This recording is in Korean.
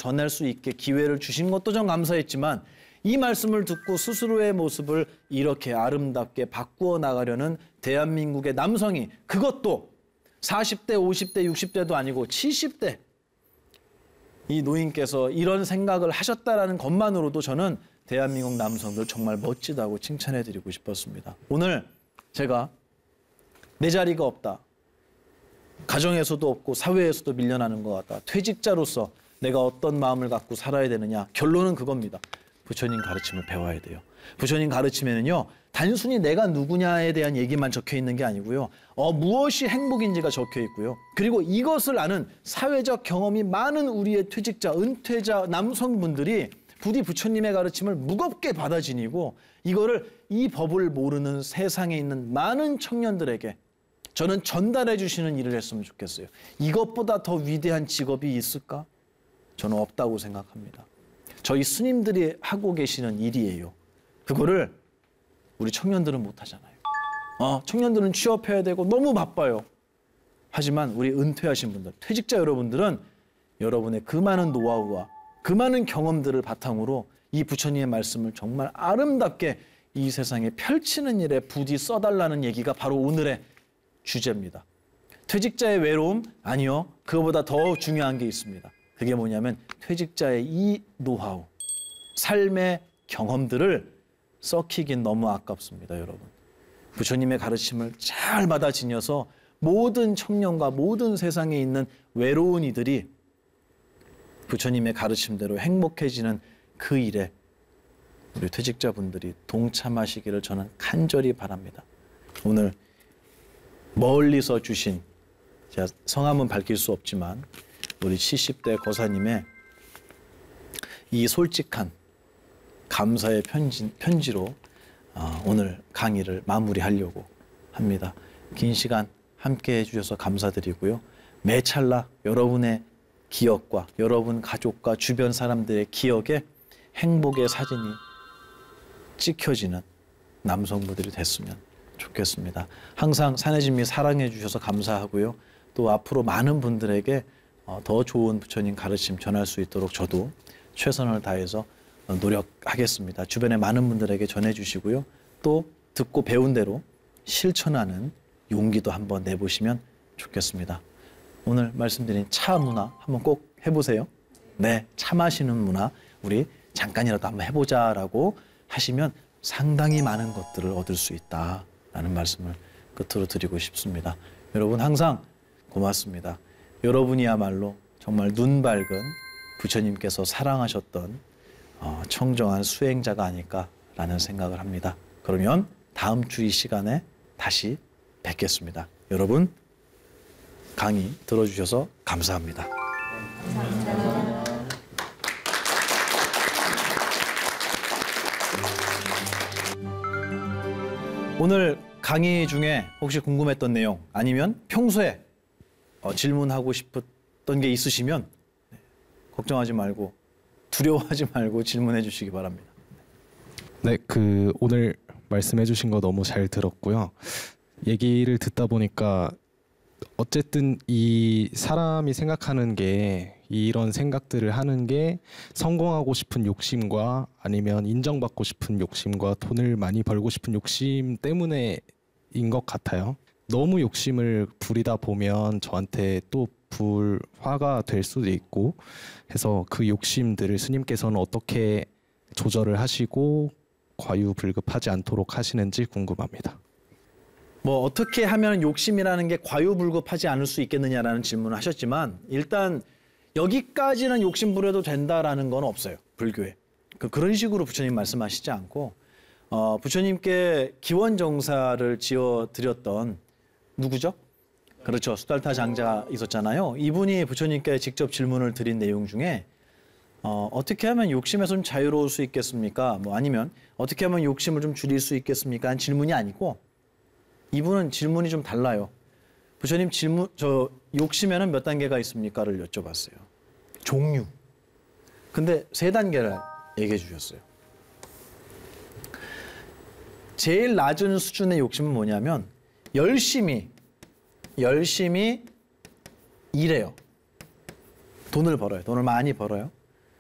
전할 수 있게 기회를 주신 것도 전 감사했지만 이 말씀을 듣고 스스로의 모습을 이렇게 아름답게 바꾸어 나가려는 대한민국의 남성이, 그것도 40대, 50대, 60대도 아니고 70대 이 노인께서 이런 생각을 하셨다라는 것만으로도 저는 대한민국 남성들 정말 멋지다고 칭찬해드리고 싶었습니다. 오늘 제가 내 자리가 없다, 가정에서도 없고 사회에서도 밀려나는 것 같다, 퇴직자로서 내가 어떤 마음을 갖고 살아야 되느냐, 결론은 그겁니다. 부처님 가르침을 배워야 돼요. 부처님 가르침에는요, 단순히 내가 누구냐에 대한 얘기만 적혀 있는 게 아니고요, 무엇이 행복인지가 적혀 있고요, 그리고 이것을 아는 사회적 경험이 많은 우리의 퇴직자, 은퇴자 남성분들이 부디 부처님의 가르침을 무겁게 받아 지니고 이거를, 이 법을 모르는 세상에 있는 많은 청년들에게 저는 전달해 주시는 일을 했으면 좋겠어요. 이것보다 더 위대한 직업이 있을까? 저는 없다고 생각합니다. 저희 스님들이 하고 계시는 일이에요. 그거를 우리 청년들은 못 하잖아요. 청년들은 취업해야 되고 너무 바빠요. 하지만 우리 은퇴하신 분들, 퇴직자 여러분들은 여러분의 그 많은 노하우와 그 많은 경험들을 바탕으로 이 부처님의 말씀을 정말 아름답게 이 세상에 펼치는 일에 부디 써달라는 얘기가 바로 오늘의 주제입니다. 퇴직자의 외로움? 아니요. 그거보다 더 중요한 게 있습니다. 그게 뭐냐면 퇴직자의 이 노하우, 삶의 경험들을 썩히긴 너무 아깝습니다, 여러분. 부처님의 가르침을 잘 받아 지녀서 모든 청년과 모든 세상에 있는 외로운 이들이 부처님의 가르침대로 행복해지는 그 일에 우리 퇴직자분들이 동참하시기를 저는 간절히 바랍니다. 오늘 멀리서 주신, 제가 성함은 밝힐 수 없지만 우리 70대 거사님의 이 솔직한 감사의 편지로 오늘 강의를 마무리하려고 합니다. 긴 시간 함께 해주셔서 감사드리고요. 매 찰나 여러분의 기억과 여러분 가족과 주변 사람들의 기억에 행복의 사진이 찍혀지는 남성분들이 됐으면 좋겠습니다. 항상 사내진미 사랑해 주셔서 감사하고요. 또 앞으로 많은 분들에게 더 좋은 부처님 가르침 전할 수 있도록 저도 최선을 다해서 노력하겠습니다. 주변에 많은 분들에게 전해주시고요. 또 듣고 배운 대로 실천하는 용기도 한번 내보시면 좋겠습니다. 오늘 말씀드린 차 문화 한번 꼭 해보세요. 네, 차 마시는 문화 우리 잠깐이라도 한번 해보자라고 하시면 상당히 많은 것들을 얻을 수 있다라는 말씀을 끝으로 드리고 싶습니다. 여러분 항상 고맙습니다. 여러분이야말로 정말 눈 밝은 부처님께서 사랑하셨던 청정한 수행자가 아닐까라는 생각을 합니다. 그러면 다음 주 이 시간에 다시 뵙겠습니다. 여러분 강의 들어주셔서 감사합니다. 감사합니다. 오늘 강의 중에 혹시 궁금했던 내용 아니면 평소에 질문하고 싶었던 게 있으시면 걱정하지 말고 두려워하지 말고 질문해 주시기 바랍니다. 네, 오늘 말씀해 주신 거 너무 잘 들었고요. 얘기를 듣다 보니까 어쨌든 이 사람이 생각하는 게, 이런 생각들을 하는 게 성공하고 싶은 욕심과 아니면 인정받고 싶은 욕심과 돈을 많이 벌고 싶은 욕심 때문에인 것 같아요. 너무 욕심을 부리다 보면 저한테 또 불화가 될 수도 있고 해서 그 욕심들을 스님께서는 어떻게 조절을 하시고 과유불급하지 않도록 하시는지 궁금합니다. 어떻게 하면 욕심이라는 게 과유불급하지 않을 수 있겠느냐라는 질문을 하셨지만 일단 여기까지는 욕심 부려도 된다라는 건 없어요. 불교에. 그런 식으로 부처님 말씀하시지 않고 부처님께 기원정사를 지어드렸던 누구죠? 그렇죠. 수달타 장자 있었잖아요. 이분이 부처님께 직접 질문을 드린 내용 중에 어떻게 하면 욕심에서 좀 자유로울 수 있겠습니까? 아니면 어떻게 하면 욕심을 좀 줄일 수 있겠습니까? 한 질문이 아니고 이분은 질문이 좀 달라요. 부처님 욕심에는 몇 단계가 있습니까?를 여쭤봤어요. 종류. 근데 3단계를 얘기해 주셨어요. 제일 낮은 수준의 욕심은 뭐냐면 열심히 일해요. 돈을 벌어요. 돈을 많이 벌어요.